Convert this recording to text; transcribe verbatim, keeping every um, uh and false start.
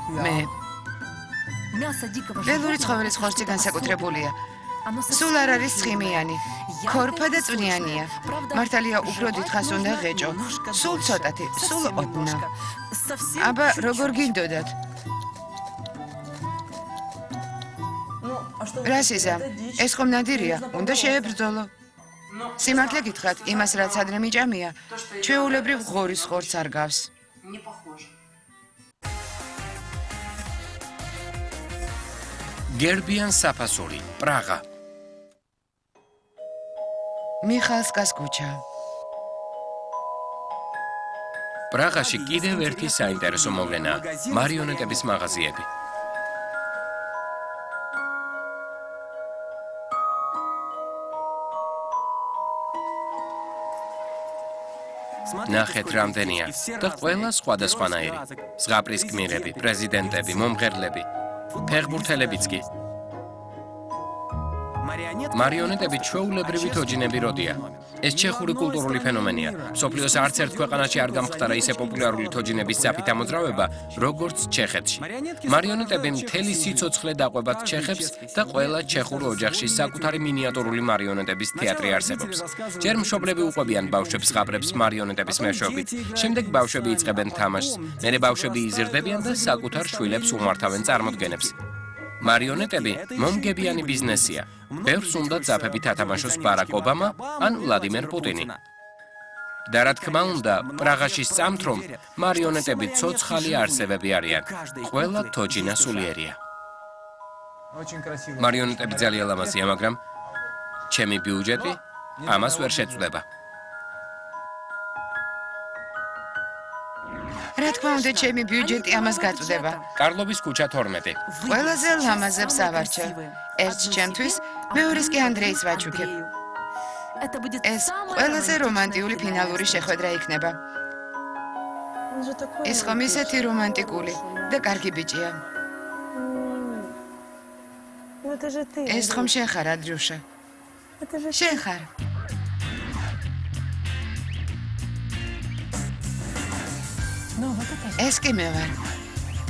მე ველური ცხოველის ხორცი განსაკუთრებულია. სულ არ არის ცხიმიანი, ქორფა და წვნიანია. მართალია უფრო დიდხანს უნდა ღეჭო. სულ ცოტათი, სულ ოდნა. აბა როგორ გინდოდათ? რა სიზა? ეს ხომ ნადირია, უნდა შეებრძოლო. სიმართლე გითხრათ, იმას რაც ადრე მიჭამია, ჩვეულებრივ ღორის ხორცს არ გავს. გერბიან საფასური, პრაღა. მიხალსკას ქუჩა. პრაღაში კიდევ ერთი საინტერესო მოვლენაა, მარიონეტების მაღაზიები. ნახეთ რამდენია და ყველა სხვადასხვანაირი. ზღაპრის გმირები, პრეზიდენტები, მომღერლები, ფეხბურთელებიც კი. მარიონეტები ჩვეულებრივი თოჯინები როდია. ეს ჩეხური კულტურული ფენომენია. მსოფლიოს არც ერთ ქვეყანაში არ გამხდარა ისე პოპულარული თოჯინების ძაფით ამოძრავება, როგორც ჩეხეთში. მარიონეტები მთელი სიცოცხლე დაყვებათ ჩეხებს და ყველა ჩეხურ ოჯახში საკუთარი მინიატურული მარიონეტების თეატრი არსებობს. ჯერ მშობლები უყვებიან ბავშვებს ზღაპრებს მარიონეტების მეშვეობით, შემდეგ ბავშვები იწყებენ თამაშს, მერე ბავშვები იზრდებიან და საკუთარ შვილებს უმართავენ წარმოდგენებს. მარიონეტები მომგებიანი ბიზნესია. ბევრს უნდა ძაფებით ათამაშოს ბარაკ ობამა ან ვლადიმერ პუტინი. და რა თქმა უნდა, პრაღაში სწამთ, რომ მარიონეტები ცოცხალი არსებები არიან. ყველა თოჯინა სულიერია. მარიონეტები ძალიან ლამაზია, მაგრამ ჩემი ბიუჯეტი ამას ვერ შეცვლება. რა თქმა უნდა, ჩემი ბიუჯეტი ამას გაწვდება. კარლოვის ქუჩა თორმეტი. ყველაზე ლამაზებს ავარჩევ. ერთს ჩემთვის, მეორეს კი ანდრეის ვაჩუქებ. ეს ყველაზე რომანტიული ფინალური შეხვედრა იქნება. ის ხომ ისეთი რომანტიკული და კარგი ბიჭია. ეს ხომ შენ ხარ, ადრიუშა? შენ ხარ. ეს კი მე ვარ.